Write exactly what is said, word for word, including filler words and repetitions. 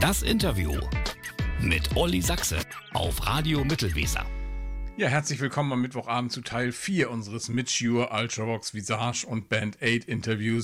Das Interview mit Olli Sachse auf Radio Mittelweser. Ja, herzlich willkommen am Mittwogabend zu Teil vier unseres Mature Ultravox Visage und Band aid Interviews.